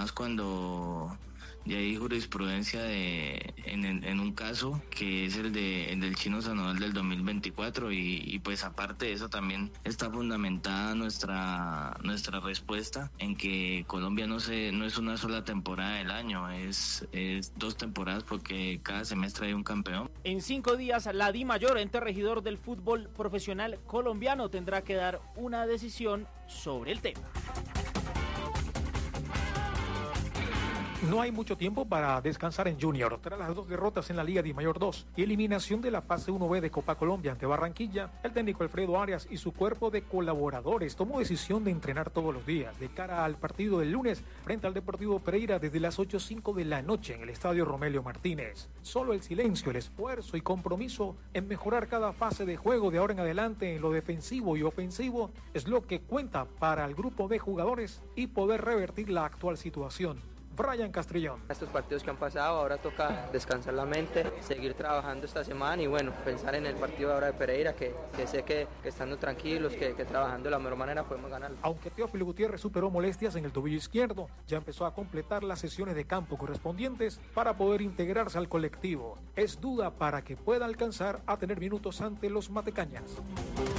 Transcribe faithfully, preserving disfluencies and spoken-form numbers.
más cuando ya hay jurisprudencia de, en, en un caso que es el, de, el del Chino Sandoval del dos mil veinticuatro y, y pues aparte de eso también está fundamentada nuestra nuestra respuesta en que Colombia no se no es una sola temporada del año, es, es dos temporadas porque cada semestre hay un campeón. En cinco días la DIMAYOR, ente regidor del fútbol profesional colombiano, tendrá que dar una decisión sobre el tema. No hay mucho tiempo para descansar en Junior. Tras las dos derrotas en la Liga DIMAYOR dos y eliminación de la fase uno B de Copa Colombia ante Barranquilla, el técnico Alfredo Arias y su cuerpo de colaboradores tomó decisión de entrenar todos los días de cara al partido del lunes frente al Deportivo Pereira desde las ocho y cinco de la noche en el Estadio Romelio Martínez. Solo el silencio, el esfuerzo y compromiso en mejorar cada fase de juego de ahora en adelante en lo defensivo y ofensivo es lo que cuenta para el grupo de jugadores y poder revertir la actual situación. Brian Castrillón. Estos partidos que han pasado, ahora toca descansar la mente, seguir trabajando esta semana y bueno, pensar en el partido ahora de Pereira, que, que sé que, que estando tranquilos, que, que trabajando de la mejor manera podemos ganar. Aunque Teófilo Gutiérrez superó molestias en el tobillo izquierdo, ya empezó a completar las sesiones de campo correspondientes para poder integrarse al colectivo. Es duda para que pueda alcanzar a tener minutos ante los matecañas.